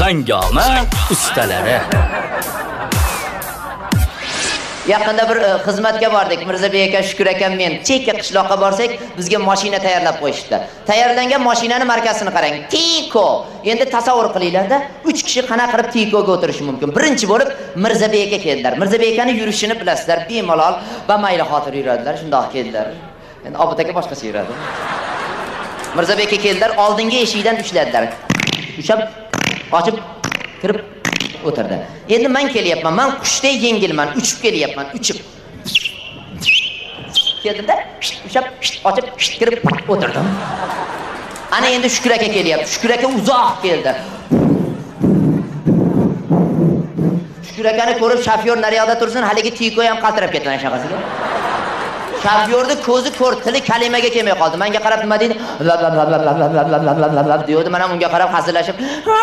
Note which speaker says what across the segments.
Speaker 1: Hangoma ustalari.
Speaker 2: Yaqinda bir xizmatga bordik. Mirzabek aka, Shukur akam men chekka qishloqqa borsak, bizga mashina tayyorlab qo'yishdi. Tayyorlangan mashinani markasini qarang. Tiko. Endi tasavvur qilinglar-da, 3 kishi qana qilib Tikoga o'tirishi mumkin. Birinchi bo'lib Mirzabek aka keldilar. Mirzabek akani yurishini bilasizlar, bemalol va mayli xotir yuradilar, shundoq keldilar. Endi Obod aka boshqacha yuradi. Mirzabek aka keldilar, oldingi eshikdan ushladilar. Ushab ochib kirib o'tirdi. Endi men kelyapman. Men qushdek yengilman, uchib kelyapman, uchib. Keldi-da, ushab ochib kirib o'tirdim. Ana endi Shukur aka kelyapti. Shukur aka uzoq keldi. Shukur akani ko'rib shofyor naryoqda tursin, haligi Tiko ham qaltirab ketgan shaqasiga. Shofyorning ko'zi ko'r, tili kalimaga kelmay qoldi. Menga qarab nima deydi? Deydi. Men ham unga qarab hazillashib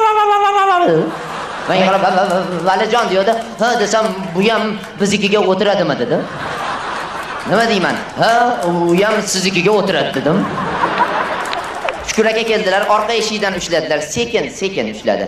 Speaker 2: men qarab Valijon deydi. Ha desam, bu ham biznikiga o'tiradimi dedi. Nima deyman? Ha, u ham siznikiga o'tiradi dedim. Shukur aka keldilar, orqa eshikdan ushladilar. Sekin ushladi.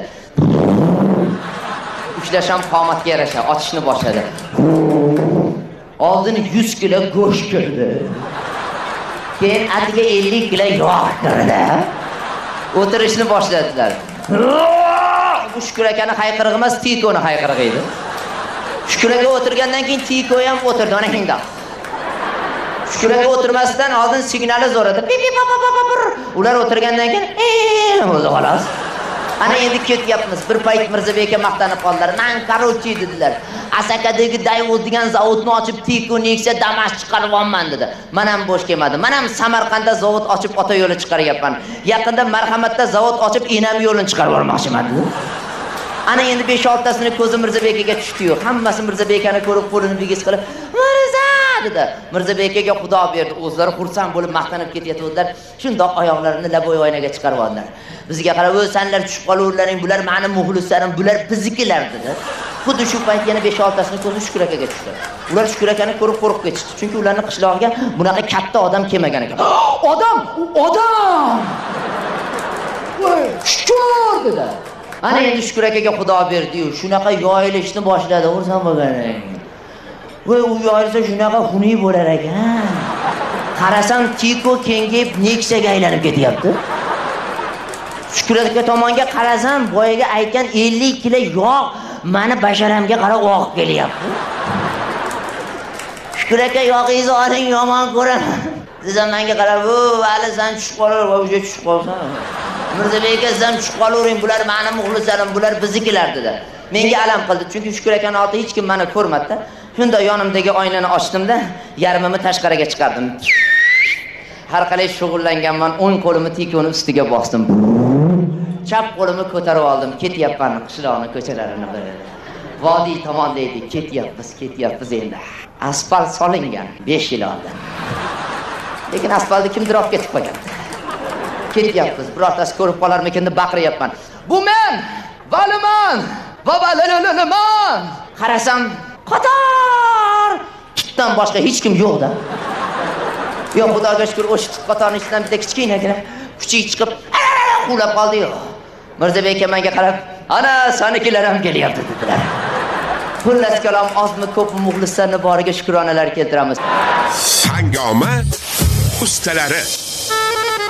Speaker 2: Ushlasham qomatga yarasha ochishni boshladi. Oldin 100 kilo go'sht kirdi. Keyin atiga 50 kilo yog' kirdi. O'tirishni boshladilar. Bu Shukur akani hayqirig'i emas, Tikoni hayqirig'i edi. Shukur aka o'tirgandan keyin Tiko ham o'tirdi, mana shundoq. Shukur aka o'tirmasdan oldin signali zo'r edi. Ular o'tirgandan keyin o'zi xolos. Ana endi ketyapmiz. Bir payt Mirzabek aka maqtanib qoldilar. Men qarovchi dedilar. Asakadagi Dayvoz degan zavodni ochib Tiko Nexia Damas chiqaribman dedi. Men ham bo'sh kelmadim. Men ham Samarqandda zavod ochib ota yo'li chiqaryapman. Yaqinda Marhamatda zavod ochib Enam yo'lini chiqarib yubormoqchiman dedi. Ana endi 5-6 tasini ko'zi Mirzabek akaga tushdi-yu. Hammasi Mirzabek akani ko'rib qo'lini bigiz qilib, "Mirza!" dedi. Mirzabek akaga Xudo berdi. O'zlari xursand bo'lib maqtanib ketayotganlar. Shundoq oyoqlarini laboy oynaga chiqarib oldilar. Bizga qarab, "O'z senlar tushib qolaverlaring, bular meni muxlislarim, bular biznikilar" dedi. Xuddi shu payt yana 5-6 tasini ko'zi Shukur akaga tushdi. Ular Shukur akani ko'rib qo'rqib ketishdi. Chunki ularning qishlog'iga bunaqa katta odam kelmagan ekan. "Odam! Voy, Shukur!" dedi. Ana endi Shukur akaga Xudo berdi-yu, shunaqa yoyilishni boshladi, xursand bo'lganing. Voy, u yoyilsa shunaqa xunuk bo'lar ekan. Qarasam Tiko kengayib Nexiaga aylanib ketyapti. Shukur aka tomonga qarasam, boyaga aytgan 50 kilo yog' meni basharamga qarab oqib kelyapti. Shukur aka yog'ingizni oling, yomon ko'raman. Desam menga qarab, "O, vali sen tushib qolar, va o'sha tushib qolsan." Mirzabek aka ham tushib qolavering, bular meni muxlislarim, bular biznikilar dedi. Menga alam qildi, chunki Shukur akaning oldi hech kim meni ko'rmadi-da. Shunda yonimdagi oynani ochdim-da, yarmini tashqariga chiqardim. Har qalay shug'ullanganman, o'ng qo'limni Tikoni ustiga bosdim. Chap qo'limni ko'tarib oldim, ketyapman qishloqning ko'chalarini bilib. Vodiy tomonda edik, ketyapmiz endi. Asfalt solingan 5 yil oldin. Lekin asfaltni kimdir olib ketib qo'ygan. Ketyapmiz. Birortasi ko'rib qolarmikin deb baqiryapman. "Bu men! Valiman! Vabalalaman!" Qarasam, qator! Kitdan boshqa hech kim yo'q-da. Yo, Xudoga shukr, o'sha qatorning ichidan bitta kichkinagina kuchuk chiqib, qulab qoldi-yu. Mirzabek aka menga qarab, "Ana, senikilar ham kelyapti" dedilar. Xullas kalom, ozmi ko'pmi muxlislarning boriga shukronalar keltiramiz.
Speaker 3: Hangoma ustalari.